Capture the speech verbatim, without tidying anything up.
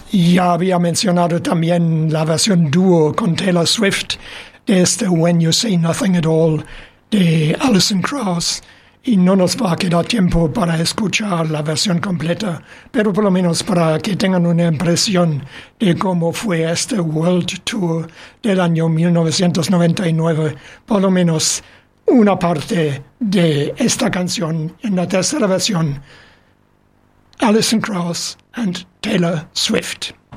Ya había mencionado también la versión dúo con Taylor Swift de este When You Say Nothing at All de Alison Krauss, y no nos va a quedar tiempo para escuchar la versión completa, pero por lo menos para que tengan una impresión de cómo fue este World Tour del año mil novecientos noventa y nueve, por lo menos una parte de esta canción en la tercera versión, Alison Krauss and Taylor Swift.